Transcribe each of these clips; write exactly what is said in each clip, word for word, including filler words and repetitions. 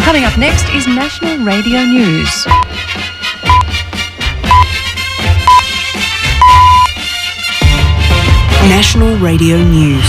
Coming up next is National Radio News. National Radio News.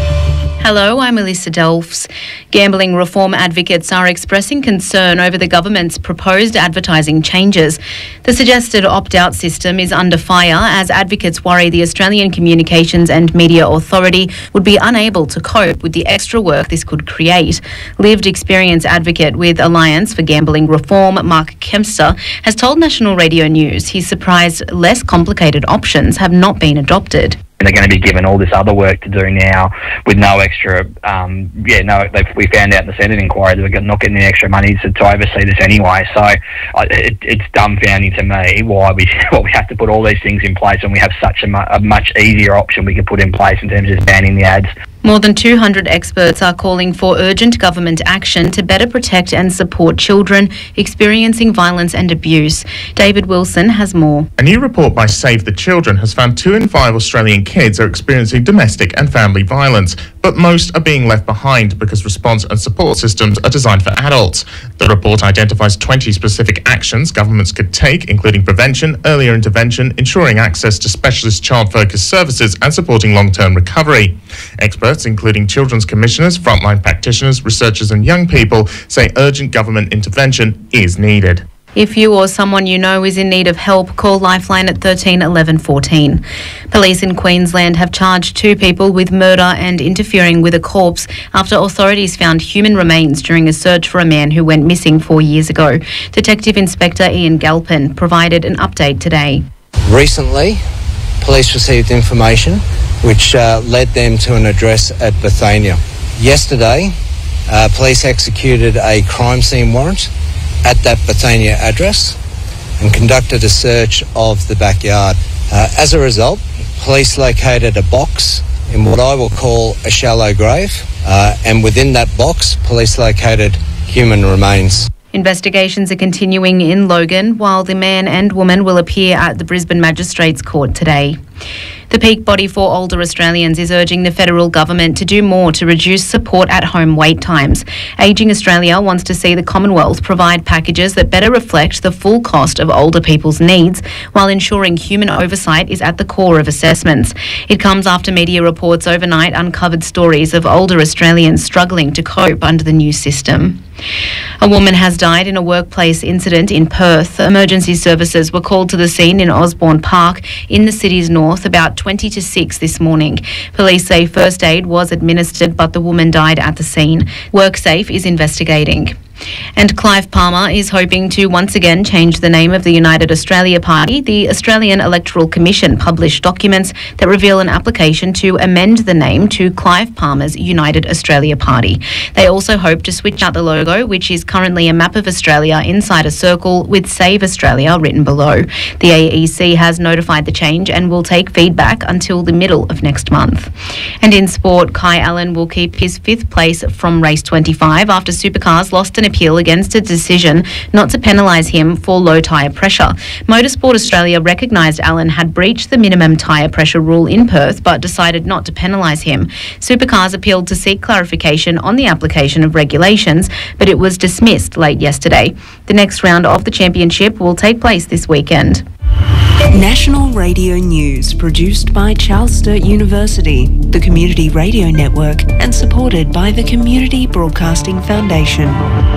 Hello, I'm Elisa Delfs. Gambling reform advocates are expressing concern over the government's proposed advertising changes. The suggested opt-out system is under fire as advocates worry the Australian Communications and Media Authority would be unable to cope with the extra work this could create. Lived experience advocate with Alliance for Gambling Reform, Mark Kempster, has told National Radio News he's surprised less complicated options have not been adopted. And they're going to be given all this other work to do now with no extra, um, yeah, no, we found out in the Senate inquiry that we're not getting any extra money to, to oversee this anyway. So uh, it, it's dumbfounding to me why we why we have to put all these things in place when we have such a, mu- a much easier option we could put in place in terms of just banning the ads. More than two hundred experts are calling for urgent government action to better protect and support children experiencing violence and abuse. David Wilson has more. A new report by Save the Children has found two in five Australian kids are experiencing domestic and family violence, but most are being left behind because response and support systems are designed for adults. The report identifies twenty specific actions governments could take, including prevention, earlier intervention, ensuring access to specialist child-focused services and supporting long-term recovery. Experts, including children's commissioners, frontline practitioners, researchers and young people, say urgent government intervention is needed. If you or someone you know is in need of help, call Lifeline at thirteen eleven fourteen. Police in Queensland have charged two people with murder and interfering with a corpse after authorities found human remains during a search for a man who went missing four years ago. Detective Inspector Ian Galpin provided an update today. Recently, police received information which uh, led them to an address at Bethania. Yesterday, uh, police executed a crime scene warrant at that Bethania address and conducted a search of the backyard. Uh, as a result, police located a box in what I will call a shallow grave, uh, and within that box, police located human remains. Investigations are continuing in Logan, while the man and woman will appear at the Brisbane Magistrates Court today. The Peak Body for Older Australians is urging the federal government to do more to reduce support at home wait times. Ageing Australia wants to see the Commonwealth provide packages that better reflect the full cost of older people's needs, while ensuring human oversight is at the core of assessments. It comes after media reports overnight uncovered stories of older Australians struggling to cope under the new system. A woman has died in a workplace incident in Perth. Emergency services were called to the scene in Osborne Park in the city's north about twenty to six this morning. Police say first aid was administered, but the woman died at the scene. WorkSafe is investigating. And Clive Palmer is hoping to once again change the name of the United Australia Party. The Australian Electoral Commission published documents that reveal an application to amend the name to Clive Palmer's United Australia Party. They also hope to switch out the logo, which is currently a map of Australia inside a circle with Save Australia written below. The A E C has notified the change and will take feedback until the middle of next month. And in sport, Kai Allen will keep his fifth place from race twenty-five after Supercars lost an appeal against a decision not to penalise him for low tyre pressure. Motorsport Australia recognised Allen had breached the minimum tyre pressure rule in Perth but decided not to penalise him. Supercars appealed to seek clarification on the application of regulations, but it was dismissed late yesterday. The next round of the championship will take place this weekend. National Radio News, produced by Charles Sturt University, the Community Radio Network, and supported by the Community Broadcasting Foundation.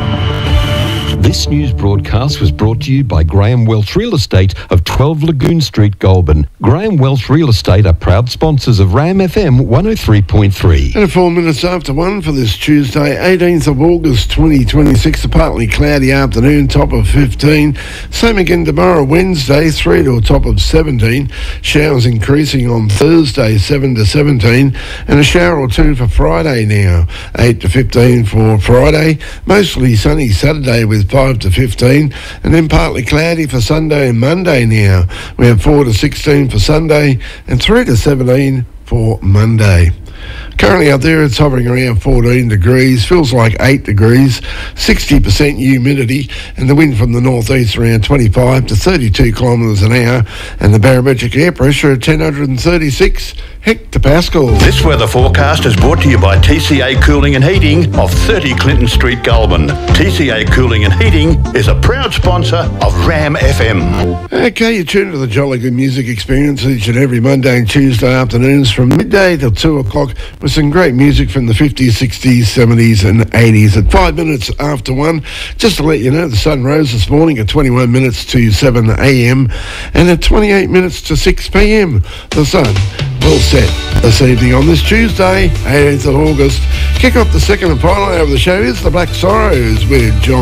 This news broadcast was brought to you by Graham Welch Real Estate of twelve Lagoon Street, Goulburn. Graham Welch Real Estate are proud sponsors of RAM F M one oh three point three. And four minutes after one for this Tuesday, eighteenth of August twenty twenty-six, a partly cloudy afternoon, top of fifteen. Same again tomorrow, Wednesday, three to a top of seventeen. Showers increasing on Thursday, seven to seventeen. And a shower or two for Friday now, eight to fifteen for Friday. Mostly sunny Saturday with five to fifteen, and then partly cloudy for Sunday and Monday now. We have four to sixteen for Sunday and three to seventeen for Monday. Currently out there it's hovering around fourteen degrees, feels like eight degrees, sixty percent humidity, and the wind from the northeast around twenty-five to thirty-two kilometres an hour, and the barometric air pressure at ten thirty-six hectopascals. This weather forecast is brought to you by T C A Cooling and Heating of thirty Clinton Street, Goulburn. T C A Cooling and Heating is a proud sponsor of Ram F M. Okay, you tune to the Jolly Good Music Experience each and every Monday and Tuesday afternoons from midday till two o'clock with some great music from the fifties, sixties, seventies and eighties. At five minutes after one, just to let you know, the sun rose this morning at twenty-one minutes to seven a.m. and at twenty-eight minutes to six p.m. The sun will set this evening on this Tuesday, eighteenth of August. Kick off the second and final hour of the show is the Black Sorrows with John